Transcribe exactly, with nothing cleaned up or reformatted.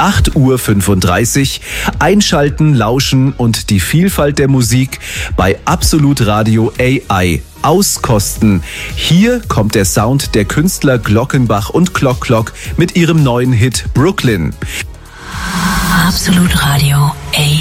acht Uhr fünfunddreißig. Einschalten, lauschen und die Vielfalt der Musik bei Absolut Radio A I auskosten. Hier kommt der Sound der Künstler Glockenbach und Clock Clock mit ihrem neuen Hit Brooklyn. Absolut Radio A I.